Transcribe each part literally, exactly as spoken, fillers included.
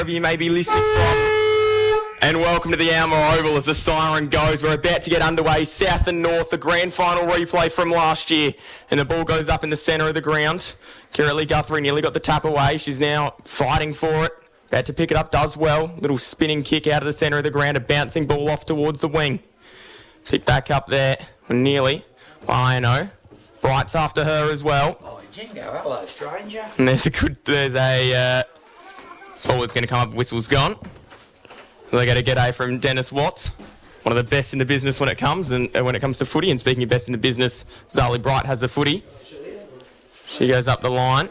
You may be listening from, and welcome to the Alma Oval as the siren goes. We're about to get underway, south and north, the grand final replay from last year, and the ball goes up in the centre of the ground. Kiralee Guthrie nearly got the tap away. She's now fighting for it, about to pick it up, does well. Little spinning kick out of the centre of the ground, a bouncing ball off towards the wing. Pick back up there, nearly. I know. Bright's after her as well. Oh, Jingo, hello, stranger. And there's a good, there's a uh, ball that's going to come up, whistle's gone. So they get a g'day from Dennis Watts, one of the best in the business when it comes and uh, when it comes to footy. And speaking of best in the business, Zali Bright has the footy. She goes up the line,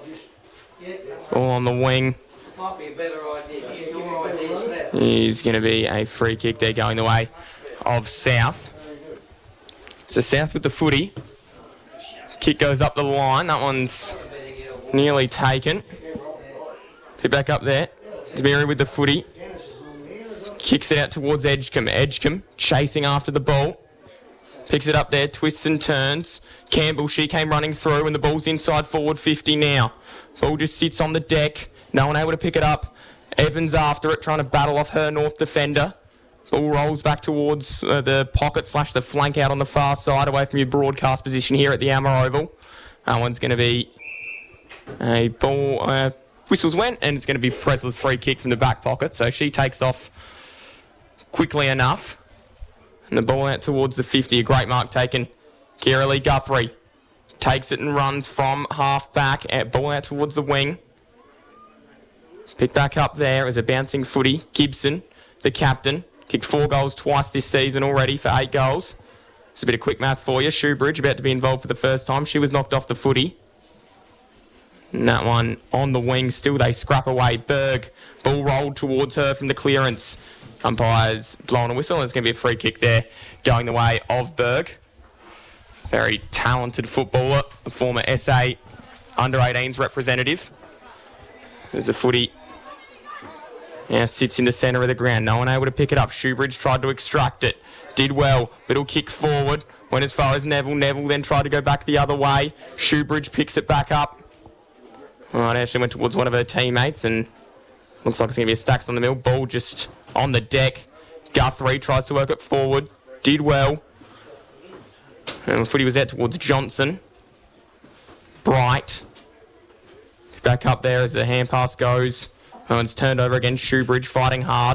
all on the wing. Might be a better idea. Your idea's better. Is going to be a free kick there going the way of South. So South with the footy. Kick goes up the line. That one's nearly taken. Pick back up there. Demiri with the footy. Kicks it out towards Edgecombe. Edgecombe chasing after the ball. Picks it up there. Twists and turns. Campbell, she came running through and the ball's inside forward fifty now. Ball just sits on the deck. No one able to pick it up. Evans after it, trying to battle off her north defender. Ball rolls back towards uh, the pocket slash the flank out on the far side, away from your broadcast position here at the Alma Oval. That one's going to be a ball. Uh, whistles went, and it's going to be Presla's free kick from the back pocket. So she takes off quickly enough. And the ball out towards the fifty. A great mark taken. Kiralee Guthrie takes it and runs from half back. Ball out towards the wing. Pick back up there as a bouncing footy. Gibson, the captain. Kicked four goals twice this season already for eight goals. It's a bit of quick math for you. Shoebridge about to be involved for the first time. She was knocked off the footy. And that one on the wing. Still they scrap away. Berg. Ball rolled towards her from the clearance. Umpires blowing a whistle. And it's going to be a free kick there going the way of Berg. Very talented footballer. A former S A under eighteens representative. There's a footy. Now sits in the centre of the ground. No one able to pick it up. Shoebridge tried to extract it. Did well. Little kick forward. Went as far as Neville. Neville then tried to go back the other way. Shoebridge picks it back up. Well, it actually went towards one of her teammates and looks like it's going to be a Stacks on the mill. Ball just on the deck. Guthrie tries to work it forward. Did well. And the footy was out towards Johnson. Bright. Back up there as the hand pass goes. Oh, it's turned over again. Shoebridge fighting hard.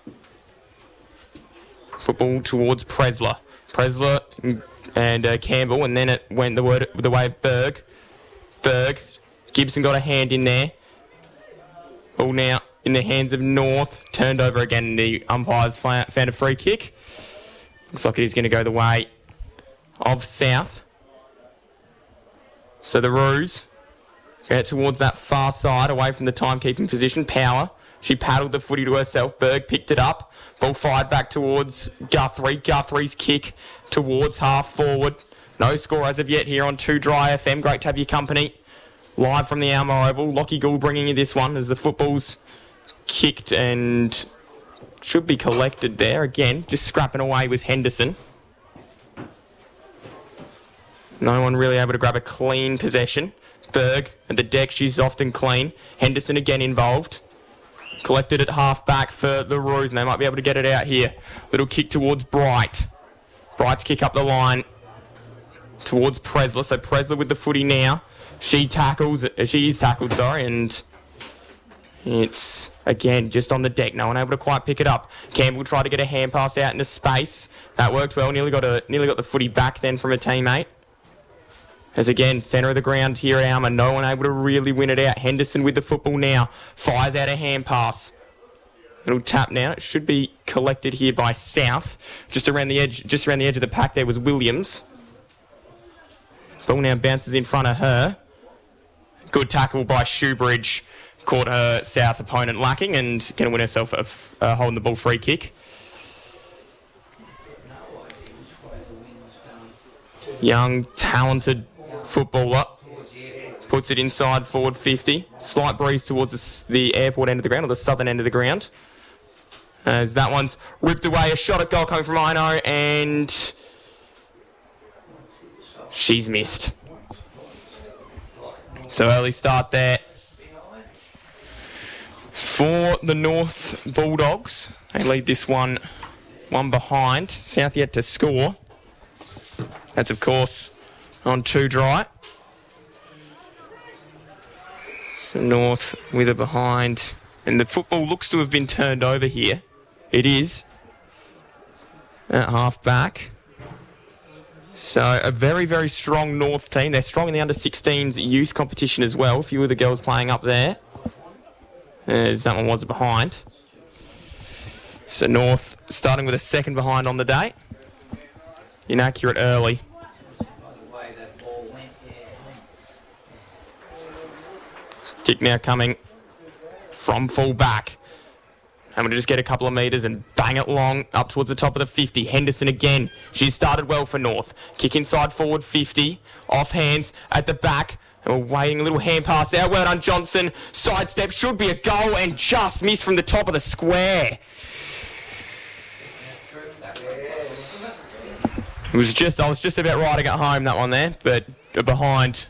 Football towards Presler. Presler and uh, Campbell, and then it went the word the way of Berg. Berg. Gibson got a hand in there. All now in the hands of North. Turned over again. The umpires found a free kick. Looks like it is going to go the way of South. So the Roos get towards that far side, away from the timekeeping position. Power. She paddled the footy to herself. Berg picked it up. Ball fired back towards Guthrie. Guthrie's kick towards half forward. No score as of yet here on two Dry F M. Great to have your company. Live from the Alma Oval. Lockie Gould bringing you this one as the football's kicked and should be collected there. Again, just scrapping away was Henderson. No one really able to grab a clean possession. Berg at the deck, she's often clean. Henderson again involved. Collected at half back for the Roos, and they might be able to get it out here. Little kick towards Bright. Bright's kick up the line towards Presler. So Presler with the footy now. She tackles, she is tackled, sorry, and it's again just on the deck. No one able to quite pick it up. Campbell tried to get a hand pass out into space. That worked well. Nearly got a nearly got the footy back then from a teammate. As again, centre of the ground here at Alma, no one able to really win it out. Henderson with the football now. Fires out a hand pass. Little tap now. It should be collected here by South. Just around the edge, just around the edge of the pack there was Williams. Ball now bounces in front of her. Good tackle by Shoebridge. Caught her South opponent lacking and going to win herself a, f- a holding the ball free kick. Young, talented footballer. Puts it inside forward fifty. Slight breeze towards the, the airport end of the ground, or the southern end of the ground. As that one's ripped away. A shot at goal coming from Ino, and she's missed. So early start there For the North Bulldogs, they lead this one one behind. South yet to score. That's, of course, on two dry. So North with a behind. And the football looks to have been turned over here. It is. At half back. So a very, very strong North team. They're strong in the under sixteens youth competition as well. A few of the girls playing up there. As that one was behind. So North starting with a second behind on the day. Inaccurate early. Kick now coming from full back. And we'll just get a couple of metres and bang it long up towards the top of the fifty. Henderson again. She's started well for North. Kick inside forward fifty. Off hands at the back. And we're waiting a little hand pass out. Well done, Johnson. Sidestep should be a goal and just missed from the top of the square. It was just, I was just about riding it home, that one there, but behind.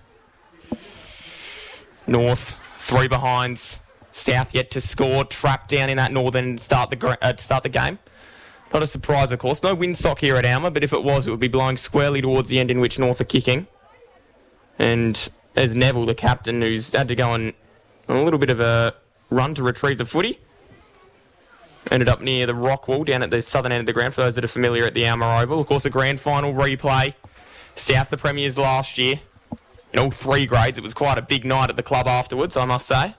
North, three behinds. South yet to score, trapped down in that northern start the uh, start the game. Not a surprise, of course. No windsock here at Alma, but if it was, it would be blowing squarely towards the end in which North are kicking. And as Neville, the captain, who's had to go on a little bit of a run to retrieve the footy, ended up near the rock wall down at the southern end of the ground, for those that are familiar at the Alma Oval. Of course, a grand final replay. South the premiers last year. In all three grades, it was quite a big night at the club afterwards, I must say.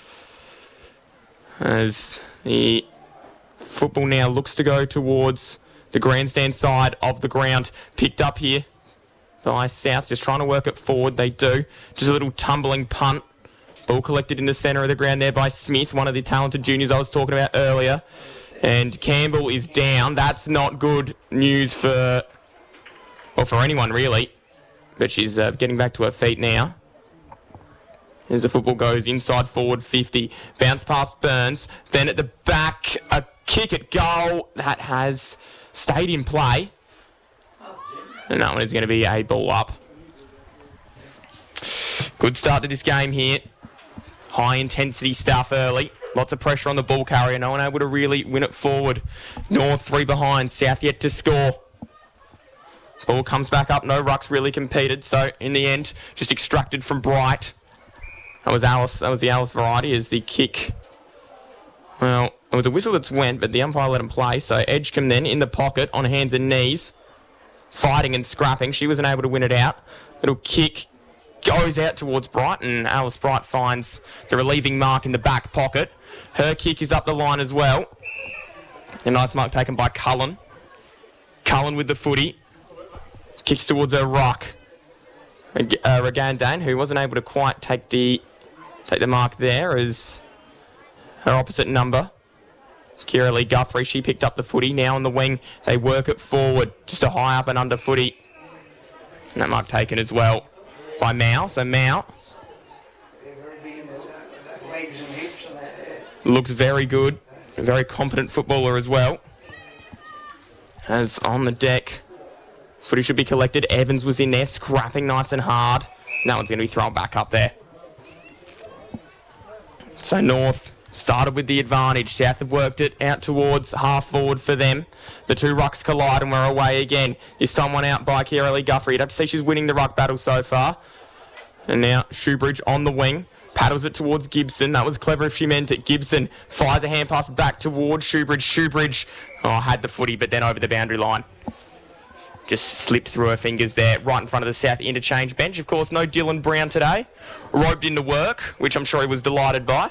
As the football now looks to go towards the grandstand side of the ground. Picked up here by South, just trying to work it forward. They do. Just a little tumbling punt. Ball collected in the centre of the ground there by Smith, one of the talented juniors I was talking about earlier. And Campbell is down. That's not good news for, well, for anyone really. But she's uh, getting back to her feet now. As the football goes inside forward fifty. Bounce past Burns. Then at the back, a kick at goal that has stayed in play. And that one is going to be a ball up. Good start to this game here. High intensity stuff early. Lots of pressure on the ball carrier. No one able to really win it forward. North three behind. South yet to score. Ball comes back up. No rucks really competed. So in the end, just extracted from Bright. That was Alice. That was the Alice variety as the kick. Well, it was a whistle that's went, but the umpire let him play. So Edgecombe then in the pocket on hands and knees. Fighting and scrapping. She wasn't able to win it out. Little kick goes out towards Bright, and Alice Bright finds the relieving mark in the back pocket. Her kick is up the line as well. A nice mark taken by Cullen. Cullen with the footy. Kicks towards her ruck. Uh, Regan Dane, who wasn't able to quite take the take the mark there, as her opposite number. Kira Lee Guthrie, she picked up the footy. Now on the wing, they work it forward. Just a high up and under footy. And that mark taken as well by Mao. So Mao looks very good. A very competent footballer as well. As on the deck, footy should be collected. Evans was in there, scrapping nice and hard. And that one's going to be thrown back up there. So North started with the advantage. South have worked it out towards half forward for them. The two rucks collide and we're away again. This time one out by Kira Lee Guthrie. You'd have to see she's winning the ruck battle so far. And now Shoebridge on the wing. Paddles it towards Gibson. That was clever if she meant it. Gibson fires a hand pass back towards Shoebridge. Shoebridge oh, had the footy, but then over the boundary line. Just slipped through her fingers there, right in front of the South interchange bench. Of course, no Dylan Brown today. Roped into work, which I'm sure he was delighted by.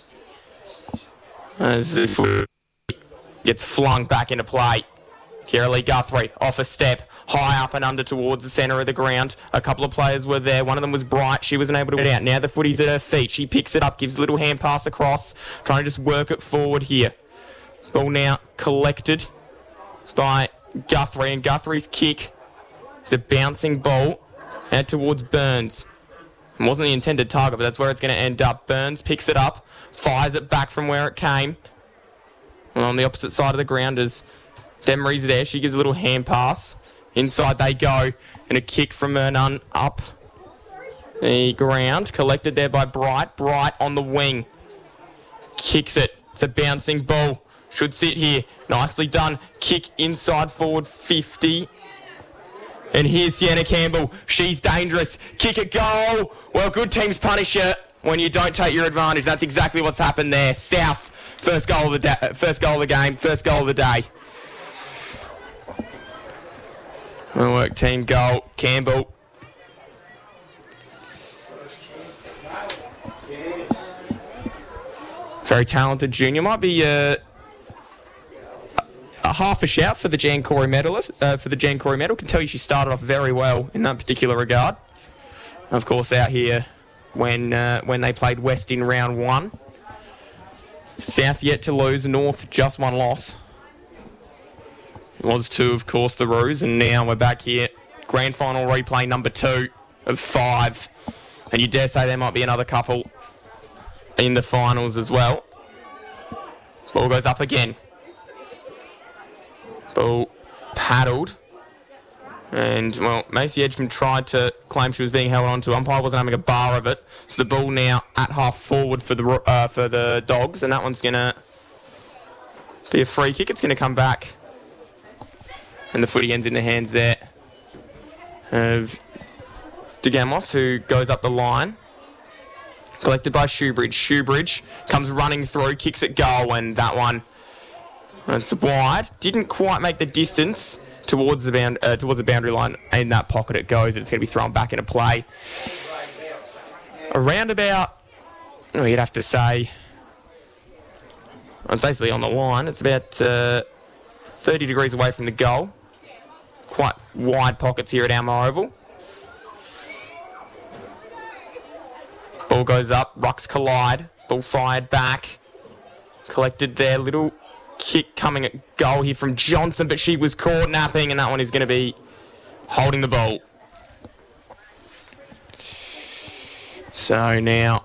As the foot gets flung back into play. Kira Lee Guthrie off a step, high up and under towards the centre of the ground. A couple of players were there. One of them was Bright. She wasn't able to get it out. Now the footy's at her feet. She picks it up, gives a little hand pass across, trying to just work it forward here. Ball now collected by Guthrie, and Guthrie's kick is a bouncing ball out towards Burns. It wasn't the intended target, but that's where it's going to end up. Burns picks it up, fires it back from where it came. And on the opposite side of the ground as Demery's there. She gives a little hand pass. Inside they go, and a kick from Mernon up the ground. Collected there by Bright. Bright on the wing. kicks it. It's a bouncing ball. Should sit here. Nicely done. Kick inside forward fifty. And here's Sienna Campbell. She's dangerous. Kick it, goal. Well, good teams punish you when you don't take your advantage. That's exactly what's happened there. South, first goal of the da- first goal of the game, first goal of the day. Well work, team goal. Campbell. Very talented junior. Might be uh, a half a shout for the Jan Corey medalist. Uh, for the Jan Corey medal, can tell you she started off very well in that particular regard. Of course, out here when uh, when they played West in round one. South yet to lose. North just one loss. It was two, of course, the Roos, and now we're back here. Grand final replay number two of five, and you dare say there might be another couple in the finals as well. Ball goes up again. Ball paddled. And, well, Macy Edgecombe tried to claim she was being held on to. Umpire wasn't having a bar of it. So the ball now at half forward for the uh, for the Dogs. And that one's going to be a free kick. It's going to come back. And the footy ends in the hands there of DeGamos, who goes up the line. Collected by Shoebridge. Shoebridge comes running through, kicks it goal, and that one, it's wide. Didn't quite make the distance towards the bound, uh, towards the boundary line. In that pocket it goes. It's going to be thrown back into play. Around about, oh, you'd have to say, it's basically on the line. It's about uh, thirty degrees away from the goal. Quite wide pockets here at Alma Oval. Ball goes up, rucks collide, ball fired back, collected there, little kick coming at goal here from Johnson, but she was caught napping, and that one is going to be holding the ball. So now,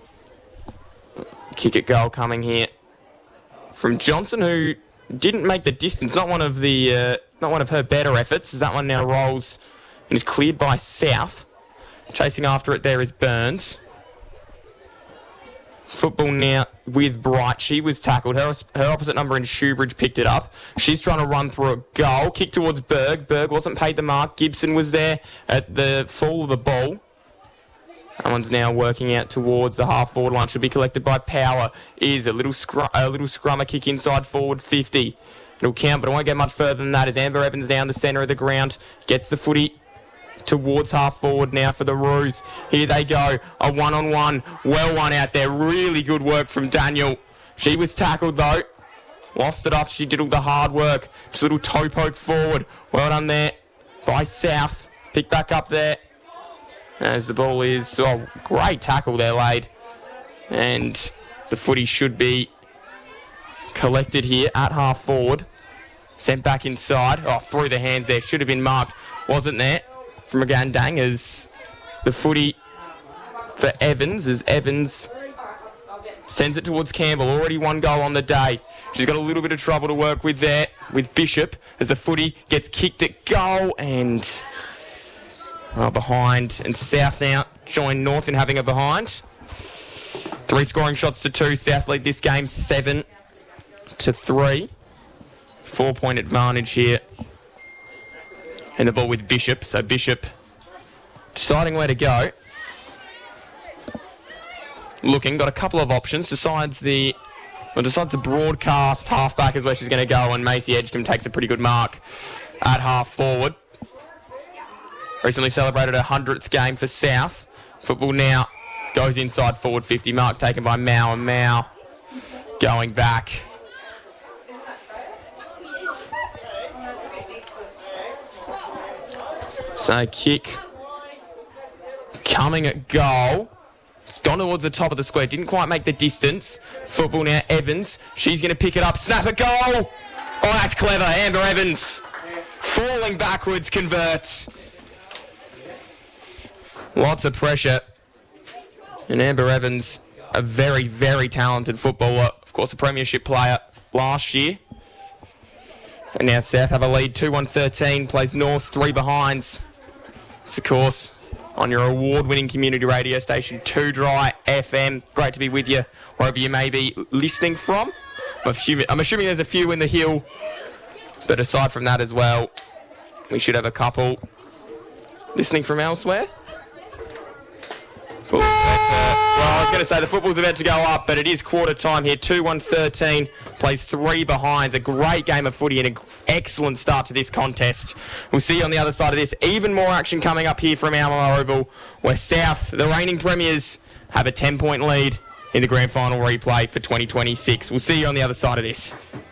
kick at goal coming here from Johnson, who didn't make the distance, not one of the, uh, not one of her better efforts, as that one now rolls and is cleared by South. Chasing after it there is Burns. Football now with Bright. She was tackled. Her, her opposite number in Shoebridge picked it up. She's trying to run through a goal. Kick towards Berg. Berg wasn't paid the mark. Gibson was there at the fall of the ball. That one's now working out towards the half-forward line. Should be collected by Power. Is a little, scrum, a little scrummer kick inside forward fifty. It'll count, but it won't get much further than that as Amber Evans down the centre of the ground. Gets the footy towards half forward now for the Roos. Here they go. A one-on-one. Well one out there. Really good work from Daniel. She was tackled though. Lost it off. She did all the hard work. Just a little toe poke forward. Well done there by South. Pick back up there as the ball is... Oh, great tackle there laid. And the footy should be collected here at half forward. Sent back inside. Oh, through the hands there. Should have been marked. Wasn't there. From Magandang as the footy for Evans as Evans sends it towards Campbell. Already one goal on the day. She's got a little bit of trouble to work with there with Bishop as the footy gets kicked at goal and oh, behind. And South now join North in having a behind. Three scoring shots to two. South lead this game seven to three. Four point advantage here. And the ball with Bishop. So Bishop deciding where to go. Looking, got a couple of options. Decides the well, decides the broadcast halfback is where she's going to go, and Macy Edgecombe takes a pretty good mark at half forward. Recently celebrated her hundredth game for South. Football now goes inside forward fifty. Mark taken by Mao, and Mao going back. So kick coming at goal. It's gone towards the top of the square. Didn't quite make the distance. Football now, Evans. She's going to pick it up. Snap a goal. Oh, that's clever. Amber Evans falling backwards converts. Lots of pressure. And Amber Evans, a very, very talented footballer. Of course, a premiership player last year. And now South have a lead. two one thirteen. Plays North. Three behinds. It's, of course, on your award-winning community radio station, two Dry F M. Great to be with you wherever you may be listening from. I'm assuming, I'm assuming there's a few in the hill, but aside from that as well, we should have a couple listening from elsewhere. But, uh, well, I was going to say the football's about to go up, but it is quarter time here. two one thirteen plays three behinds. A great game of footy and an excellent start to this contest. We'll see you on the other side of this. Even more action coming up here from Alamo Oval, where South, the reigning premiers, have a ten-point lead in the grand final replay for twenty twenty-six. We'll see you on the other side of this.